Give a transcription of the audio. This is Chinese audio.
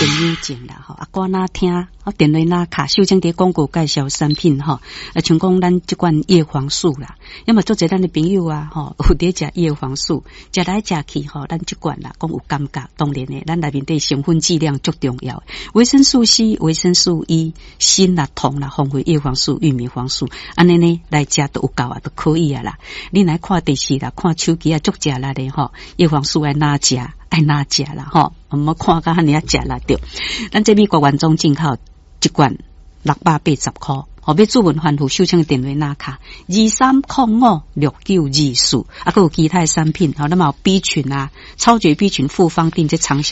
朋友种啦吼，啊，歌哪听，电话哪卡，秀清伫广告介绍产品吼，像讲咱即款叶黄素啦，要么做者咱的朋友啊吼，有伫食叶黄素，食来食去吼，咱即款啦，讲有感觉，当然诶，咱内面的成分剂量足重要，维生素 C、维生素 E、锌啦、铜啦，丰富叶黄素、玉米黄素，安尼呢来食都有够啊，都可以啊啦。你来看电视啦，看手机啊，足食力的吼，叶黄素爱哪食？爱哪食啦吼，我们看甲遐尔啊食啦对。咱这美国原装进口一罐680块，后要注文欢呼秀清的电话哪卡23056924，还有其他的产品，好，那么 B 群啊，超绝 B 群复方定这长效。